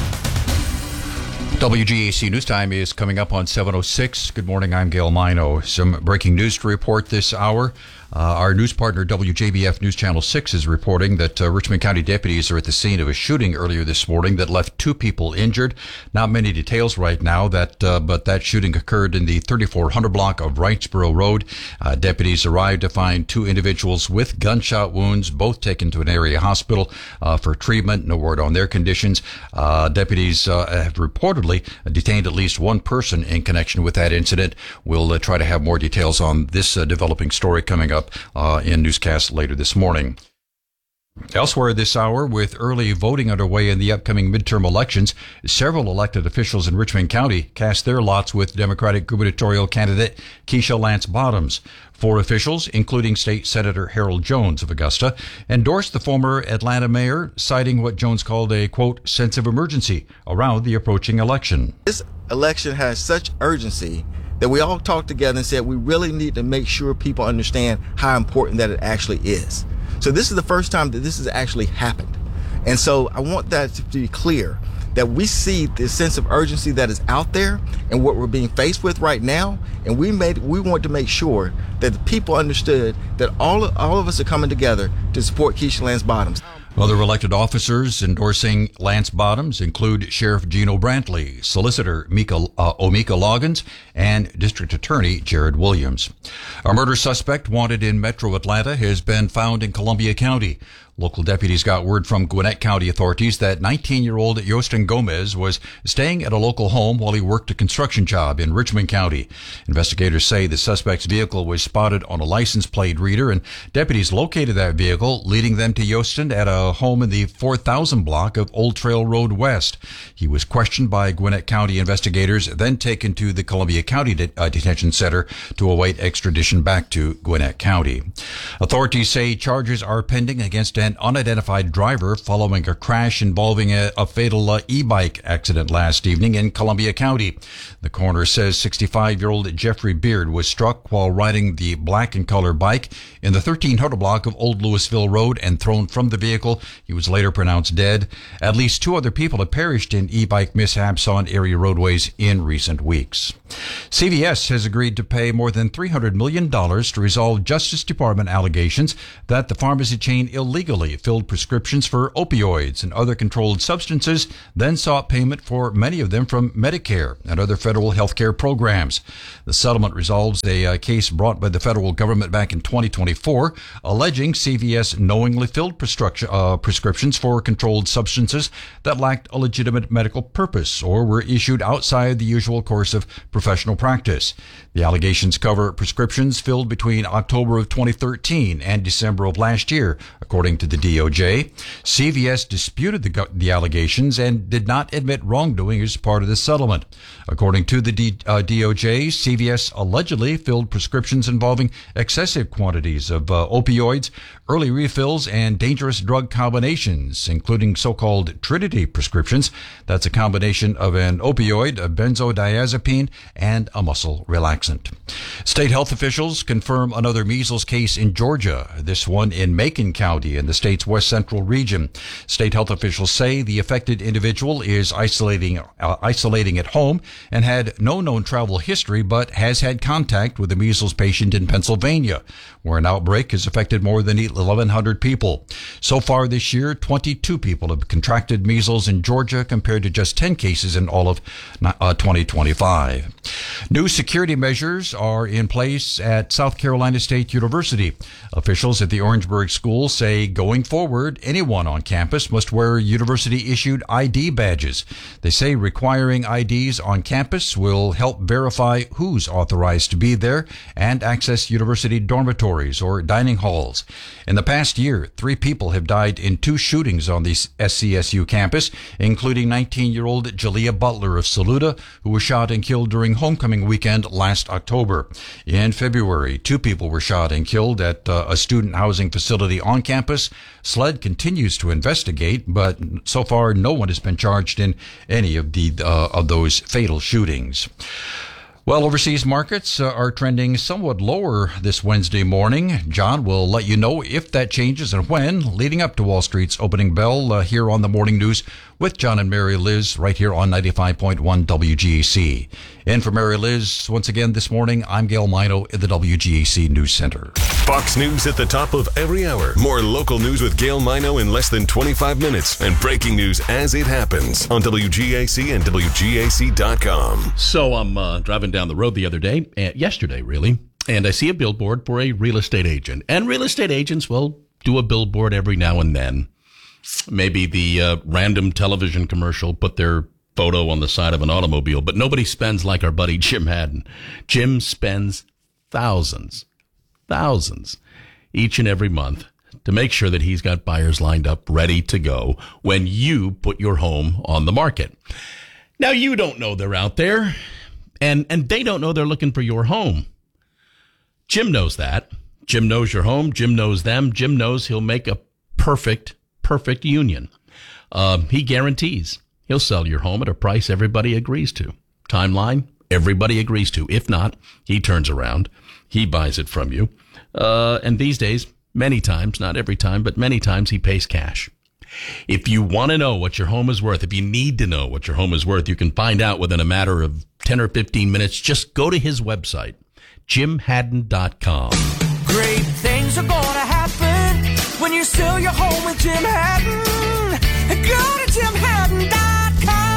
W G A C News Time is coming up on seven oh six. Good morning, I'm Gail Mino. Some breaking news to report this hour. Uh, our news partner, W J B F News Channel six, is reporting that uh, Richmond County deputies are at the scene of a shooting earlier this morning that left two people injured. Not many details right now, that uh, but that shooting occurred in the thirty-four hundred block of Wrightsboro Road. Uh, deputies arrived to find two individuals with gunshot wounds, both taken to an area hospital uh, for treatment. No word on their conditions. Uh, deputies uh, have reportedly detained at least one person in connection with that incident. We'll uh, try to have more details on this uh, developing story coming up Uh, in newscast later this morning. Elsewhere this hour, with early voting underway in the upcoming midterm elections, several elected officials in Richmond County cast their lots with Democratic gubernatorial candidate Keisha Lance Bottoms. Four officials, including State Senator Harold Jones of Augusta, endorsed the former Atlanta mayor, citing what Jones called a, quote, sense of emergency around the approaching election. This election has such urgency that we all talked together and said we really need to make sure people understand how important that it actually is. So this is the first time that this has actually happened. And so I want that to be clear, that we see the sense of urgency that is out there and what we're being faced with right now. And we made we want to make sure that the people understood that all, all of us are coming together to support Keisha Lance Bottoms. Other elected officers endorsing Lance Bottoms include Sheriff Gino Brantley, Solicitor Mika, uh, Omika Loggins, and District Attorney Jared Williams. A murder suspect wanted in Metro Atlanta has been found in Columbia County. Local deputies got word from Gwinnett County authorities that nineteen-year-old Yostin Gomez was staying at a local home while he worked a construction job in Richmond County. Investigators say the suspect's vehicle was spotted on a license plate reader, and deputies located that vehicle, leading them to Yostin at a home in the four thousand block of Old Trail Road West. He was questioned by Gwinnett County investigators, then taken to the Columbia County de- uh, Detention Center to await extradition back to Gwinnett County. Authorities say charges are pending against an unidentified driver following a crash involving a, a fatal uh, e-bike accident last evening in Columbia County. The coroner says sixty-five-year-old Jeffrey Beard was struck while riding the black and color bike in the thirteen hundred block of Old Louisville Road and thrown from the vehicle. He was later pronounced dead. At least two other people have perished in e-bike mishaps on area roadways in recent weeks. C V S has agreed to pay more than three hundred million dollars to resolve Justice Department allegations that the pharmacy chain illegally filled prescriptions for opioids and other controlled substances, then sought payment for many of them from Medicare and other federal health care programs. The settlement resolves a uh, case brought by the federal government back in twenty twenty-four, alleging C V S knowingly filled prescription, uh, prescriptions for controlled substances that lacked a legitimate medical purpose or were issued outside the usual course of professional practice. The allegations cover prescriptions filled between October of twenty thirteen and December of last year, according to the D O J. C V S disputed the, the allegations and did not admit wrongdoing as part of the settlement. According to the D, uh, D O J, C V S allegedly filled prescriptions involving excessive quantities of uh, opioids, early refills, and dangerous drug combinations, including so-called Trinity prescriptions. That's a combination of an opioid, a benzodiazepine, and a muscle relaxant. State health officials confirm another measles case in Georgia, this one in Macon County in the state's west central region. State health officials say the affected individual is isolating uh, isolating at home and had no known travel history, but has had contact with a measles patient in Pennsylvania, where an outbreak has affected more than eleven hundred people. So far this year, twenty-two people have contracted measles in Georgia compared to just ten cases in all of uh, twenty twenty-five. New security measures are in place at South Carolina State University. Officials at the Orangeburg School say going forward, anyone on campus must wear university-issued I D badges. They say requiring I Ds on campus will help verify who's authorized to be there and access university dormitories or dining halls. In the past year, three people have died in two shootings on the S C S U campus, including nineteen-year-old Jalea Butler of Saluda, who was shot and killed during homecoming weekend last October. In February, two people were shot and killed at uh, a student housing facility on campus. SLED continues to investigate, but so far no one has been charged in any of the uh, of those fatal shootings. Well, overseas markets uh, are trending somewhat lower this Wednesday morning. John will let you know if that changes and when, leading up to Wall Street's opening bell uh, here on the Morning News with John and Mary Liz right here on ninety-five point one W G A C. And for Mary Liz, once again this morning, I'm Gail Mino at the W G A C News Center. Fox News at the top of every hour. More local news with Gail Mino in less than twenty-five minutes and breaking news as it happens on W G A C and W G A C dot com. So I'm uh, driving down the road the other day, uh, yesterday really, and I see a billboard for a real estate agent. And real estate agents will do a billboard every now and then. Maybe the uh, random television commercial put their photo on the side of an automobile, but nobody spends like our buddy Jim Haddon. Jim spends thousands, thousands each and every month to make sure that he's got buyers lined up ready to go when you put your home on the market. Now, you don't know they're out there, and, and they don't know they're looking for your home. Jim knows that. Jim knows your home. Jim knows them. Jim knows he'll make a perfect, perfect union. Uh, he guarantees he'll sell your home at a price everybody agrees to. Timeline, everybody agrees to. If not, he turns around. He buys it from you. Uh, and these days, many times, not every time, but many times he pays cash. If you want to know what your home is worth, if you need to know what your home is worth, you can find out within a matter of ten or fifteen minutes. Just go to his website, jim haddon dot com. Great things are going to happen when you sell your home with Jim Haddon. Go to jim haddon dot com.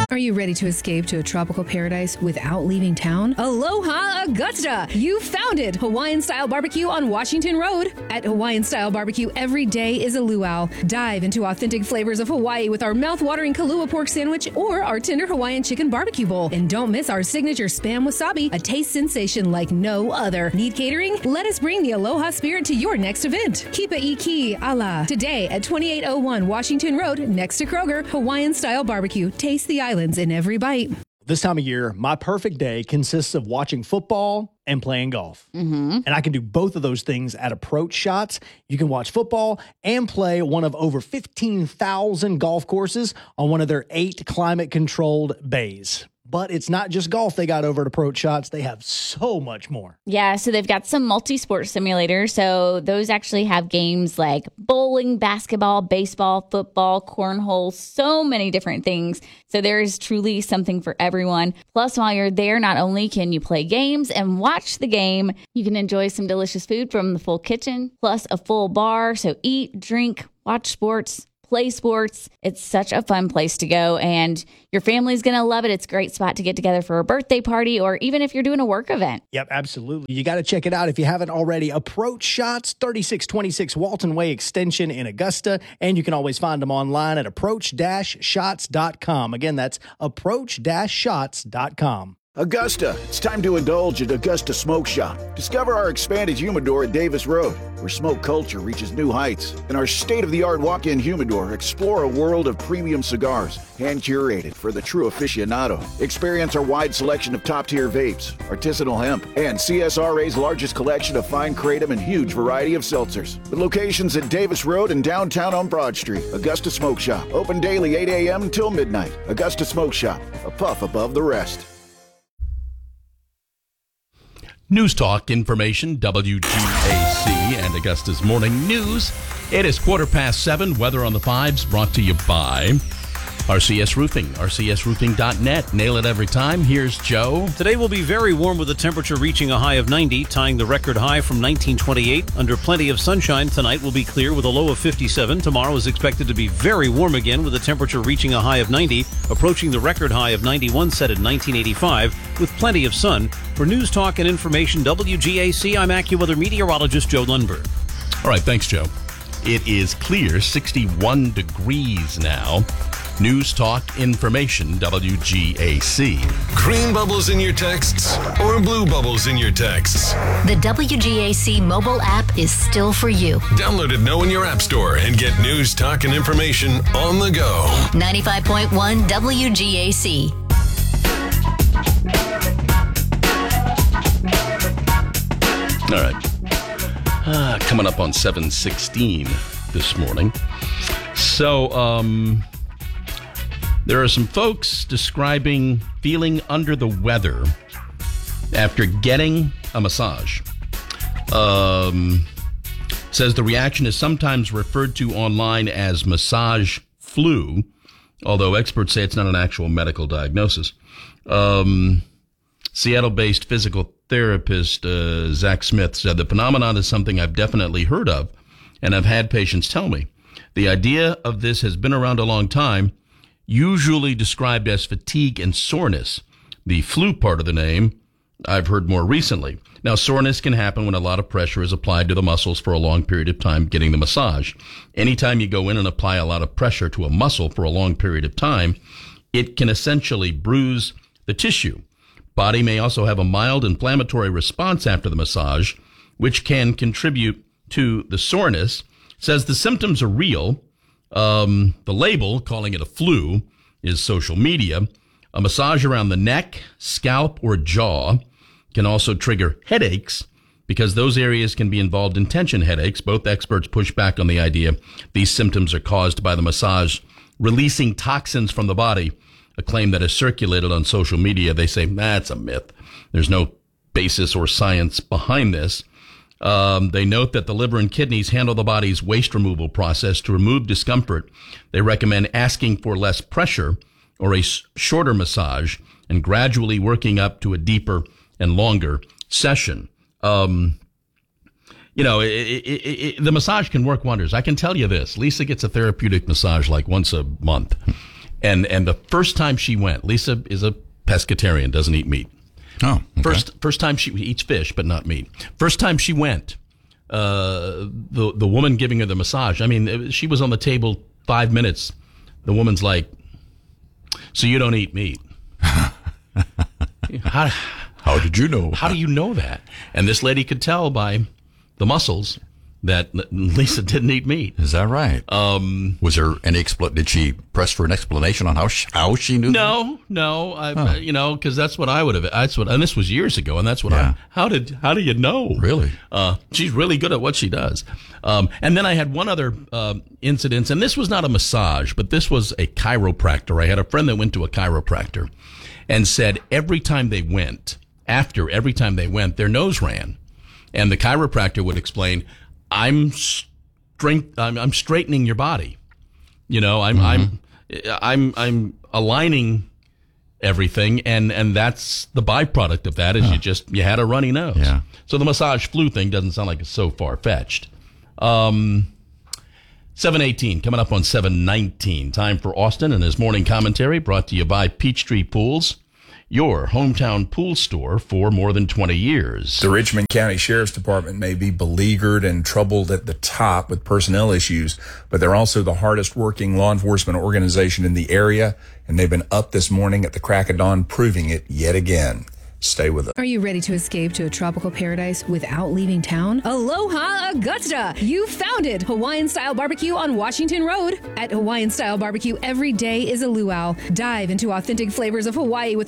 Are you ready to escape to a tropical paradise without leaving town? Aloha Augusta! You found it! Hawaiian-style barbecue on Washington Road. At Hawaiian-style barbecue, every day is a luau. Dive into authentic flavors of Hawaii with our mouth-watering Kalua pork sandwich or our tender Hawaiian chicken barbecue bowl. And don't miss our signature Spam Wasabi, a taste sensation like no other. Need catering? Let us bring the Aloha spirit to your next event. Kipa Iki Ala. Today at twenty-eight oh one Washington Road, next to Kroger, Hawaiian-style barbecue. Taste the islands in every bite. This time of year, my perfect day consists of watching football and playing golf. Mm-hmm. And I can do both of those things at Approach Shots. You can watch football and play one of over fifteen thousand golf courses on one of their eight climate-controlled bays. But it's not just golf they got over at Approach Shots. They have so much more. Yeah, so they've got some multi-sport simulators. So those actually have games like bowling, basketball, baseball, football, cornhole, so many different things. So there is truly something for everyone. Plus, while you're there, not only can you play games and watch the game, you can enjoy some delicious food from the full kitchen, plus a full bar. So eat, drink, watch sports, play sports. It's such a fun place to go, and your family's going to love it. It's a great spot to get together for a birthday party, or even if you're doing a work event. Yep, absolutely. You got to check it out if you haven't already. Approach Shots, thirty-six twenty-six Walton Way Extension in Augusta, and you can always find them online at approach dash shots dot com. Again, that's approach dash shots dot com. Augusta, it's time to indulge at Augusta Smoke Shop. Discover our expanded humidor at Davis Road, where smoke culture reaches new heights. In our state-of-the-art walk-in humidor, explore a world of premium cigars, hand-curated for the true aficionado. Experience our wide selection of top-tier vapes, artisanal hemp, and C S R A's largest collection of fine kratom and huge variety of seltzers. With locations at Davis Road and downtown on Broad Street, Augusta Smoke Shop. Open daily eight a.m. until midnight. Augusta Smoke Shop, a puff above the rest. News Talk Information, W G A C and Augusta's Morning News. It is quarter past seven. Weather on the fives brought to you by R C S Roofing, R C S roofing dot net. Nail it every time. Here's Joe. Today will be very warm with the temperature reaching a high of ninety, tying the record high from nineteen twenty-eight. Under plenty of sunshine, tonight will be clear with a low of fifty-seven. Tomorrow is expected to be very warm again with the temperature reaching a high of ninety, approaching the record high of ninety-one set in nineteen eighty-five with plenty of sun. For News Talk and Information, W G A C, I'm AccuWeather meteorologist Joe Lundberg. All right, thanks, Joe. It is clear, sixty-one degrees now. News Talk Information, W G A C. Green bubbles in your texts or blue bubbles in your texts? The W G A C mobile app is still for you. Download it now in your app store and get news, talk, and information on the go. ninety-five point one W G A C. All right. Uh, coming up on seven sixteen this morning. So, um... there are some folks describing feeling under the weather after getting a massage. Um, says the reaction is sometimes referred to online as massage flu, although experts say it's not an actual medical diagnosis. Um, Seattle-based physical therapist uh, Zach Smith said the phenomenon is something I've definitely heard of, and I've had patients tell me. The idea of this has been around a long time, usually described as fatigue and soreness. The flu part of the name I've heard more recently. Now, soreness can happen when a lot of pressure is applied to the muscles for a long period of time getting the massage. Anytime you go in and apply a lot of pressure to a muscle for a long period of time, it can essentially bruise the tissue. Body may also have a mild inflammatory response after the massage, which can contribute to the soreness. Says the symptoms are real. Um, the label, calling it a flu, is social media. A massage around the neck, scalp, or jaw can also trigger headaches because those areas can be involved in tension headaches. Both experts push back on the idea these symptoms are caused by the massage releasing toxins from the body, a claim that is circulated on social media. They say, that's a myth. There's no basis or science behind this. Um, they note that the liver and kidneys handle the body's waste removal process. To remove discomfort, they recommend asking for less pressure or a s- shorter massage and gradually working up to a deeper and longer session. Um, you know, it, it, it, it, the massage can work wonders. I can tell you this. Lisa gets a therapeutic massage like once a month. And and the first time she went, Lisa is a pescatarian, doesn't eat meat. Oh, okay. First first time she eats fish, but not meat. First time she went, uh, the the woman giving her the massage, I mean, she was on the table five minutes. The woman's like, so you don't eat meat. how, how did you know? How do you know that? And this lady could tell by the muscles that Lisa didn't eat meat. Is that right? Um, was there any expl- Did she press for an explanation on how she, how she knew? No, that? no. I, huh. You know, because that's what I would have. That's what, and this was years ago. And that's what yeah. I. How did? How do you know? Really? Uh, she's really good at what she does. Um, and then I had one other uh, incident, and this was not a massage, but this was a chiropractor. I had a friend that went to a chiropractor, and said every time they went, after every time they went, their nose ran, and the chiropractor would explain, I'm strength, I'm, I'm straightening your body. You know, I'm, mm-hmm. I'm, I'm, I'm aligning everything. And, and that's the byproduct of that is huh. you just, you had a runny nose. Yeah. So the massage flu thing doesn't sound like it's so far fetched. Um, seven eighteen coming up on seven nineteen. Time for Austin and his morning commentary brought to you by Peachtree Pools, your hometown pool store for more than twenty years. The Richmond County Sheriff's Department may be beleaguered and troubled at the top with personnel issues, but they're also the hardest working law enforcement organization in the area, and they've been up this morning at the crack of dawn proving it yet again. Stay with us. Are you ready to escape to a tropical paradise without leaving town? Aloha Augusta! You found it! Hawaiian-style barbecue on Washington Road. At Hawaiian-style barbecue, every day is a luau. Dive into authentic flavors of Hawaii with